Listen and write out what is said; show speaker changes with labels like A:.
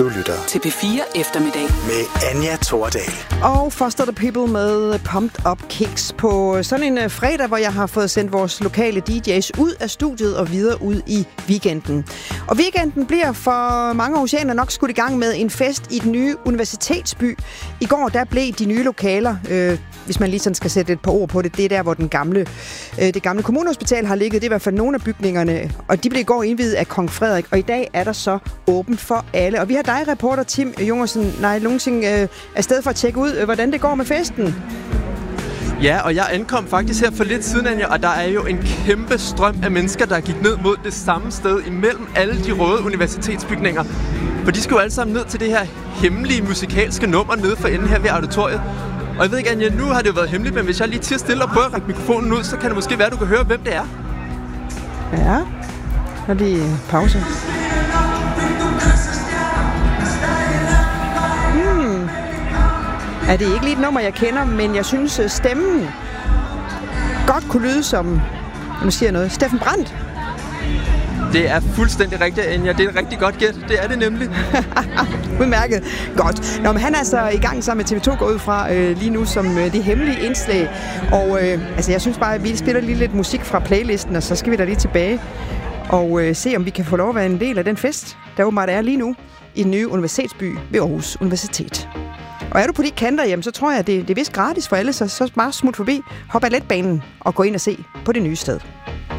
A: Du lytter
B: til P4 Eftermiddag
A: med Anja Thordal.
C: Og Foster the People med Pumped Up Kicks på sådan en fredag, hvor jeg har fået sendt vores lokale DJ's ud af studiet og videre ud i weekenden. Og weekenden bliver for mange oceaner nok skudt i gang med en fest i den nye universitetsby. I går der blev de nye lokaler, hvis man lige sådan skal sætte et par ord på det, det er der, hvor det gamle kommunehospital har ligget. Det er i hvert fald nogle af bygningerne, og de blev i går indviet af Kong Frederik, og i dag er der så åbent for alle. Og vi har dig, reporter Tim Lungsing, afsted for at tjekke ud, hvordan det går med festen.
D: Ja, og jeg ankom faktisk her for lidt siden, Anja, og der er jo en kæmpe strøm af mennesker, der gik ned mod det samme sted imellem alle de røde universitetsbygninger. For de skal jo alle sammen ned til det her hemmelige musikalske nummer nede for enden her ved auditoriet. Og jeg ved ikke, Anja, nu har det jo været hemmeligt, men hvis jeg lige tiger stille og prøver at række mikrofonen ud, så kan det måske være, at du kan høre, hvem det er.
C: Ja, og lige pause. Er det ikke lige et nummer, jeg kender, men jeg synes, stemmen godt kunne lyde som, nu siger jeg noget, Steffen Brandt.
D: Det er fuldstændig rigtigt, Anja. Det er et rigtig godt gæt. Det er det nemlig.
C: Udmærket. Godt. Nå, men han er altså i gang sammen med TV2 går ud fra lige nu som det hemmelige indslag. Og jeg synes bare, at vi spiller lige lidt musik fra playlisten, og så skal vi da lige tilbage og se, om vi kan få lov at være en del af den fest, der åbenbart er lige nu i den nye universitetsby ved Aarhus Universitet. Og er du på de kanter, jamen, så tror jeg, at det er vist gratis for alle, så bare smut forbi, hop af letbanen og gå ind og se på det nye sted.